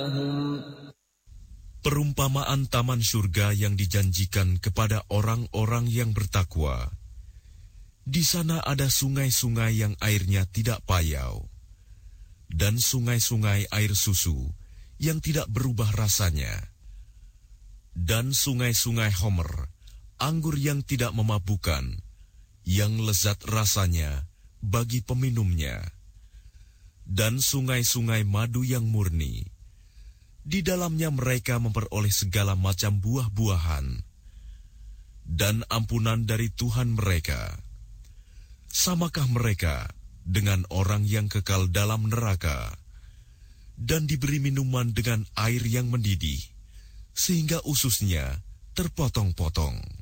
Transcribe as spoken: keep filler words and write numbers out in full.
Perumpamaan taman surga yang dijanjikan kepada orang-orang yang bertakwa. Di sana ada sungai-sungai yang airnya tidak payau, dan sungai-sungai air susu yang tidak berubah rasanya, dan sungai-sungai homer, anggur yang tidak memabukkan, yang lezat rasanya bagi peminumnya, dan sungai-sungai madu yang murni. Di dalamnya mereka memperoleh segala macam buah-buahan dan ampunan dari Tuhan mereka. Samakah mereka dengan orang yang kekal dalam neraka dan diberi minuman dengan air yang mendidih, sehingga ususnya terpotong-potong?